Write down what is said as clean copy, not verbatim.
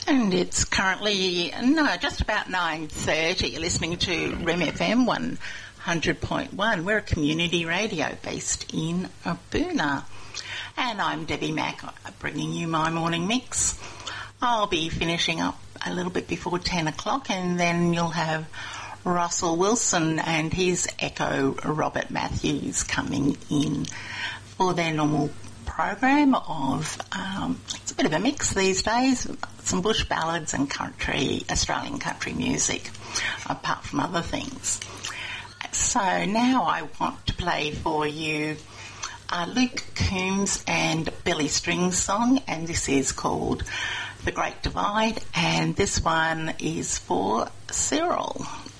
And it's currently, just about 9:30. You're listening to REM FM 100.1. We're a community radio based in Aboona. And I'm Debbie Mack, bringing you my morning mix. I'll be finishing up a little bit before 10 o'clock, and then you'll have Russell Wilson and his Echo Robert Matthews coming in for their normal program of, it's a bit of a mix these days, some bush ballads and country, Australian country music, apart from other things. So now I want to play for you Luke Combs and Billy Strings song, and this is called The Great Divide, and this one is for Cyril.